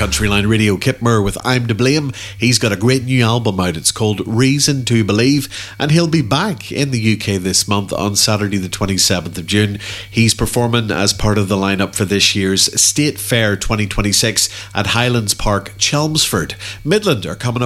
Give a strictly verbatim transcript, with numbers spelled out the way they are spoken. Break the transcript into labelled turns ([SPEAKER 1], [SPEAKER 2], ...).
[SPEAKER 1] Country Line Radio. Kip Moore with I'm to Blame. He's got a great new album out. It's called Reason to Believe, and he'll be back in the U K this month on Saturday the twenty-seventh of June. He's performing as part of the lineup for this year's State Fair twenty twenty-six at Highlands Park, Chelmsford. Midland are coming up